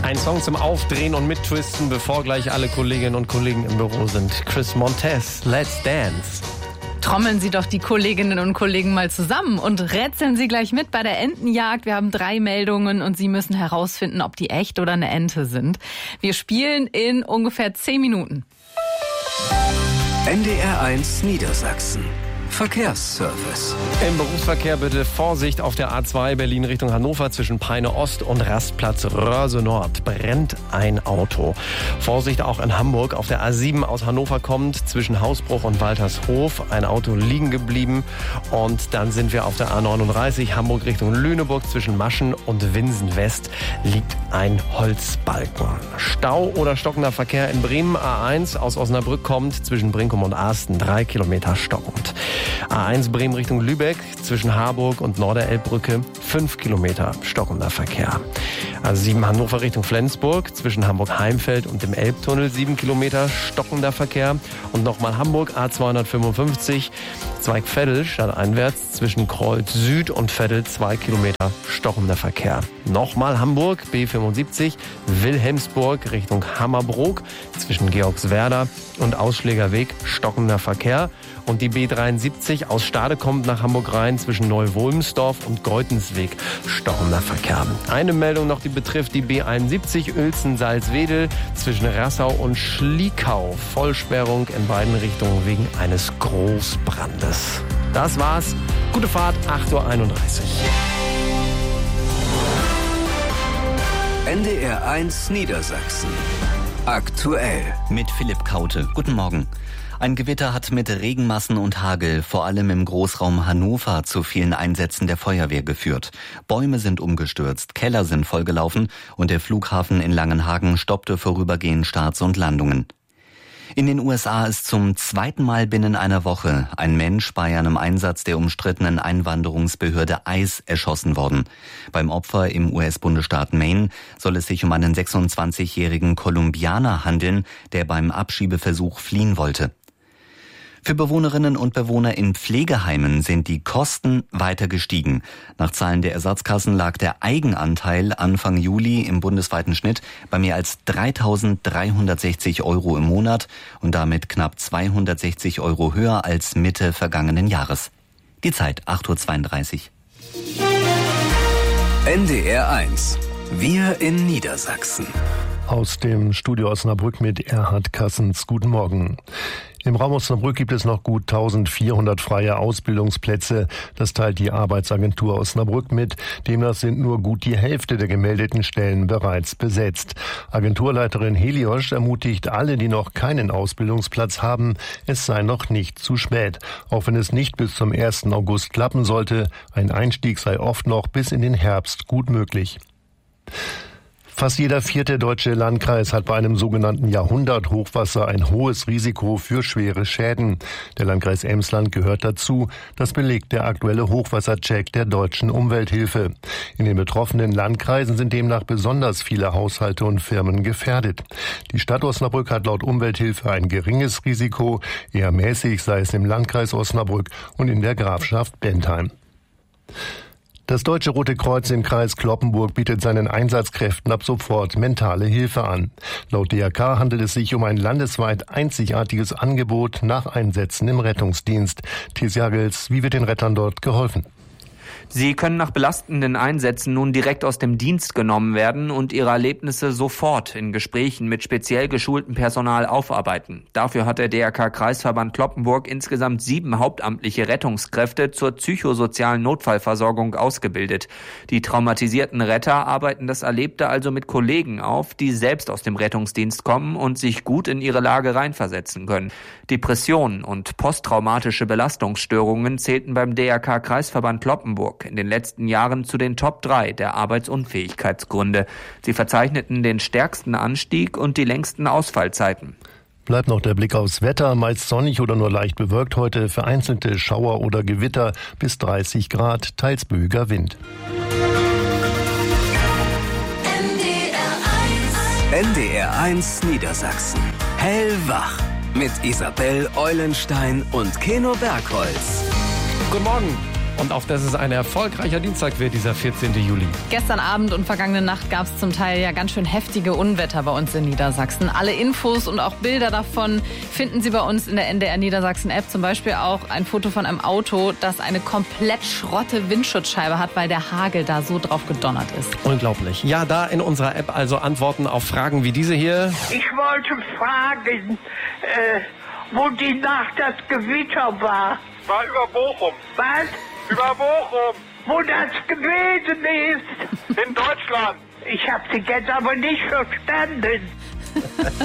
Ein Song zum Aufdrehen und Mittwisten, bevor gleich alle Kolleginnen und Kollegen im Büro sind. Chris Montez, Let's Dance. Trommeln Sie doch die Kolleginnen und Kollegen mal zusammen und rätseln Sie gleich mit bei der Entenjagd. Wir haben 3 Meldungen und Sie müssen herausfinden, ob die echt oder eine Ente sind. Wir spielen in ungefähr 10 Minuten. NDR1 Niedersachsen. Verkehrsservice. Im Berufsverkehr bitte Vorsicht auf der A2 Berlin Richtung Hannover zwischen Peine Ost und Rastplatz Röhrse Nord. Brennt ein Auto. Vorsicht auch in Hamburg auf der A7 aus Hannover kommt zwischen Hausbruch und Waltershof. Ein Auto liegen geblieben. Und dann sind wir auf der A39 Hamburg Richtung Lüneburg zwischen Maschen und Winsen West liegt ein Holzbalken. Stau oder stockender Verkehr in Bremen. A1 aus Osnabrück kommt zwischen Brinkum und Asten 3 Kilometer stockend. A1 Bremen Richtung Lübeck zwischen Harburg und Norderelbbrücke 5 Kilometer stockender Verkehr. A7 Hannover Richtung Flensburg zwischen Hamburg-Heimfeld und dem Elbtunnel 7 Kilometer stockender Verkehr. Und nochmal Hamburg A255 Zweig-Veddel stadteinwärts zwischen Kreuz Süd und Veddel 2 Kilometer stockender Verkehr. Nochmal Hamburg B75 Wilhelmsburg Richtung Hammerbrook zwischen Georgswerda und Ausschlägerweg stockender Verkehr. Und die B73 aus Stade kommt nach Hamburg rein zwischen Neu-Wolmsdorf und Geutensweg. Stockender Verkehr. Eine Meldung noch, die betrifft die B71 Uelzen-Salzwedel zwischen Rassau und Schliekau. Vollsperrung in beiden Richtungen wegen eines Großbrandes. Das war's. Gute Fahrt, 8:31 Uhr. NDR1 Niedersachsen. Aktuell. Mit Philipp Kaute. Guten Morgen. Ein Gewitter hat mit Regenmassen und Hagel vor allem im Großraum Hannover zu vielen Einsätzen der Feuerwehr geführt. Bäume sind umgestürzt, Keller sind vollgelaufen und der Flughafen in Langenhagen stoppte vorübergehend Starts und Landungen. In den USA ist zum 2. Mal binnen einer Woche ein Mensch bei einem Einsatz der umstrittenen Einwanderungsbehörde ICE erschossen worden. Beim Opfer im US-Bundesstaat Maine soll es sich um einen 26-jährigen Kolumbianer handeln, der beim Abschiebeversuch fliehen wollte. Für Bewohnerinnen und Bewohner in Pflegeheimen sind die Kosten weiter gestiegen. Nach Zahlen der Ersatzkassen lag der Eigenanteil Anfang Juli im bundesweiten Schnitt bei mehr als 3.360 € im Monat und damit knapp 260 € höher als Mitte vergangenen Jahres. Die Zeit 8:32 Uhr. NDR1. Wir in Niedersachsen. Aus dem Studio Osnabrück mit Erhard Kassens. Guten Morgen. Im Raum Osnabrück gibt es noch gut 1400 freie Ausbildungsplätze. Das teilt die Arbeitsagentur Osnabrück mit. Demnach sind nur gut die Hälfte der gemeldeten Stellen bereits besetzt. Agenturleiterin Heliosch ermutigt alle, die noch keinen Ausbildungsplatz haben, es sei noch nicht zu spät. Auch wenn es nicht bis zum 1. August klappen sollte, ein Einstieg sei oft noch bis in den Herbst gut möglich. Fast jeder 4. deutsche Landkreis hat bei einem sogenannten Jahrhunderthochwasser ein hohes Risiko für schwere Schäden. Der Landkreis Emsland gehört dazu. Das belegt der aktuelle Hochwassercheck der Deutschen Umwelthilfe. In den betroffenen Landkreisen sind demnach besonders viele Haushalte und Firmen gefährdet. Die Stadt Osnabrück hat laut Umwelthilfe ein geringes Risiko. Eher mäßig sei es im Landkreis Osnabrück und in der Grafschaft Bentheim. Das Deutsche Rote Kreuz im Kreis Cloppenburg bietet seinen Einsatzkräften ab sofort mentale Hilfe an. Laut DRK handelt es sich um ein landesweit einzigartiges Angebot nach Einsätzen im Rettungsdienst. Thies Jagels, wie wird den Rettern dort geholfen? Sie können nach belastenden Einsätzen nun direkt aus dem Dienst genommen werden und ihre Erlebnisse sofort in Gesprächen mit speziell geschultem Personal aufarbeiten. Dafür hat der DRK-Kreisverband Cloppenburg insgesamt 7 hauptamtliche Rettungskräfte zur psychosozialen Notfallversorgung ausgebildet. Die traumatisierten Retter arbeiten das Erlebte also mit Kollegen auf, die selbst aus dem Rettungsdienst kommen und sich gut in ihre Lage reinversetzen können. Depressionen und posttraumatische Belastungsstörungen zählten beim DRK-Kreisverband Cloppenburg in den letzten Jahren zu den Top 3 der Arbeitsunfähigkeitsgründe. Sie verzeichneten den stärksten Anstieg und die längsten Ausfallzeiten. Bleibt noch der Blick aufs Wetter, meist sonnig oder nur leicht bewölkt heute, vereinzelte Schauer oder Gewitter bis 30 Grad, teils böiger Wind. NDR1 Niedersachsen. Hellwach mit Isabel Eulenstein und Keno Bergholz. Guten Morgen. und auf dass es ein erfolgreicher Dienstag wird, dieser 14. Juli. Gestern Abend und vergangene Nacht gab es zum Teil ja ganz schön heftige Unwetter bei uns in Niedersachsen. Alle Infos und auch Bilder davon finden Sie bei uns in der NDR Niedersachsen App. Zum Beispiel auch ein Foto von einem Auto, das eine komplett schrotte Windschutzscheibe hat, weil der Hagel da so drauf gedonnert ist. Unglaublich. Ja, da in unserer App also Antworten auf Fragen wie diese hier. Ich wollte fragen, wo die Nacht das Gewitter war. War über Bochum. Was? Über Bochum. Wo das gewesen ist? In Deutschland. Ich habe Sie jetzt aber nicht verstanden.